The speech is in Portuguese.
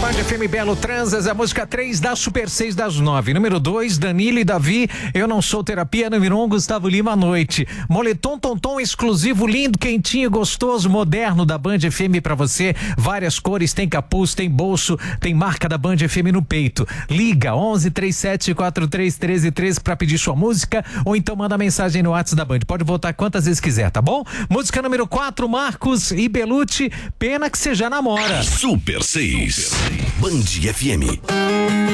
Band FM Belo Transas, a música 3 da Super 6 das 9. Número 2, Danilo e Davi, Eu Não Sou Terapia. Número 1, Gustavo Lima, à noite. Moletom Tonton exclusivo, lindo, quentinho, gostoso, moderno da Band FM pra você. Várias cores, tem capuz, tem bolso, tem marca da Band FM no peito. Liga 1137431313 pra pedir sua música ou então manda mensagem no WhatsApp da Band. Pode voltar quantas vezes quiser, tá bom? Música número 4, Marcos e Belucci, Pena que você já namora. Super 6, Band FM.